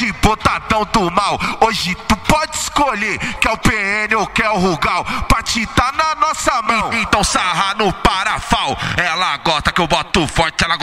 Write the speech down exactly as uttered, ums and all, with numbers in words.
de botadão do mal. Hoje tu pode escolher, quer o P N ou quer o Rugal, pra te tá na nossa mão. Então sarra no parafal. Ela gosta que eu boto forte, ela